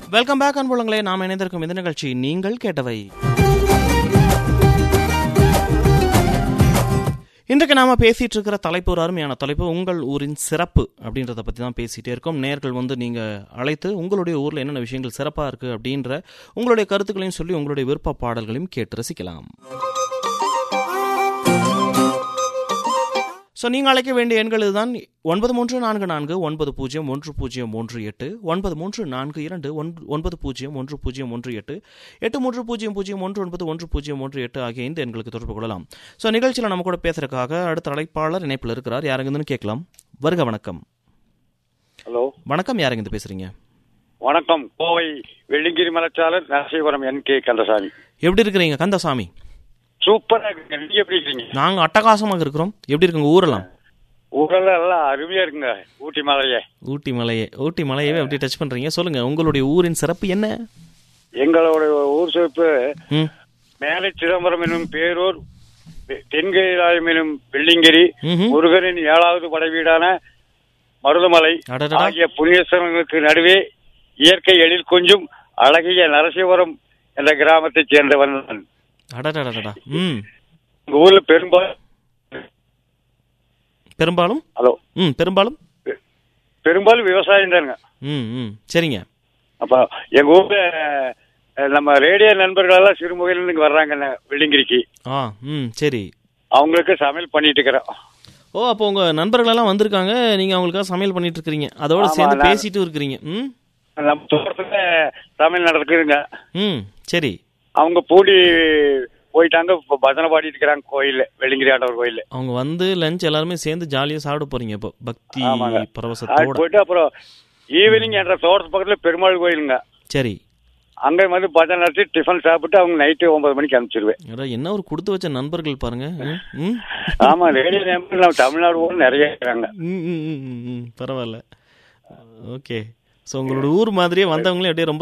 Welcome back அன்புள்ளங்களே. நாம் இணைந்திருக்கும் இந்த நிகழ்ச்சி நீங்கள் கேட்டவை. இன்றைக்கு நாம் பேசிகிட்டு இருக்கிற தலைப்பு ஒரு அருமையான தலைப்பு, உங்கள் ஊரின் சிறப்பு அப்படின்றத பற்றி தான் பேசிகிட்டே இருக்கோம். நேர்கள் நீங்கள் அழைத்து உங்களுடைய ஊரில் என்னென்ன விஷயங்கள் சிறப்பாக இருக்குது அப்படின்ற உங்களுடைய கருத்துக்களையும் சொல்லி உங்களுடைய விருப்ப பாடல்களையும் கேட்டு ரசிக்கலாம். ஸோ நீங்கள் அழைக்க வேண்டிய எண்கள் இதுதான்: 9344901038, 9342901018, 8300191018 ஆகிய இந்த எண்களுக்கு தொடர்பு கொள்ளலாம். ஸோ நிகழ்ச்சியில் நம்ம கூட பேசுறதுக்காக அடுத்த அழைப்பாளர் இணைப்பில் இருக்கிறார். யாருங்கன்னு கேட்கலாம். வருக. வணக்கம். ஹலோ, வணக்கம். யாருங்க பேசுறீங்க? வணக்கம். கோவை வெள்ளிங்கிரி மலைச்சாளர் நரசிவரம் NK கந்தசாமி. எப்படி இருக்கிறீங்க கந்தசாமி? சூப்பரா இருக்குங்க. நீங்க எப்படி இருக்கீங்க? நாங்கள் அட்டகாசமாக இருக்கிறோம். எப்படி இருக்குங்க ஊரெல்லாம்? ஊரெல்லாம் எல்லாம் அருமையா இருக்குங்க. ஊட்டி மலையவே அப்படி டச் பண்றீங்க. சொல்லுங்க, உங்களுடைய ஊரின் சிறப்பு என்ன? எங்களோட ஊர் சிறப்பு மேலை சிதம்பரம் எனும் பேரூர், தென்கைலாயம் எனும் வெள்ளிங்கிரி, முருகனின் 7வது படைவீடான மருதமலை ஆகிய புண்ணியஸ்தலங்களுக்கு நடுவே இயற்கை எழில் கொஞ்சும் அழகிய நரசிவரம் என்ற கிராமத்தைச் சேர்ந்தவன். உங்க ஊர்ல பெரும்பாலும் விவசாயம் தானுங்க. சரிங்க. அப்ப எங்க ஊர்ல நம்ம ரேடியோ நண்பர்கள் எல்லாம் சிறுமுகையில இருந்து வர்றாங்க வெள்ளிங்கிரிக்கு. சரி. அவங்களுக்கு சமையல் பண்ணிட்டு இருக்கிறோம். ஓ, அப்போ உங்க நண்பர்கள் எல்லாம் வந்திருக்காங்க, நீங்க அவங்களுக்காக சமையல் பண்ணிட்டு இருக்கீங்க, அதோட சேர்ந்து பேசிட்டு இருக்கிறீங்க. நம்ம தோட்டத்துல சமையல் நடக்குதுங்க. சரி. அவங்க பூடி போயிட்டாங்க, பஜனை பாடிட்டு இருக்கிறாங்க கோயில்ல, வெள்ளிங்கிரி ஆண்டவர் கோயில்ல. அவங்க வந்து லஞ்ச் எல்லாருமே சேர்ந்து ஜாலியா சாப்பிட போறீங்க இப்போ பக்தி பரவசத்தோட போயிட்டு. அப்புறம் ஈவினிங் என்ற தோட்டத்து பக்கத்துல பெருமாள் கோயிலுங்க. சரி. அங்க வந்து பஜனை நடத்தி டிஃபன் சாப்பிட்டு அவங்க நைட்டு 9 மணிக்கு அனுப்பிச்சிருவேன். என்ன ஒரு கொடுத்து வச்ச நண்பர்கள் பாருங்க. ஆமா, ரேடியோ நண்பர்கள் நம்ம தமிழ்நாடு ஊர் நிறைய இருக்கிறாங்க. பரவாயில்ல. ஓகே. ஸோ உங்களோட ஊர் மாதிரியே வந்தவங்களே அப்படியே ரொம்ப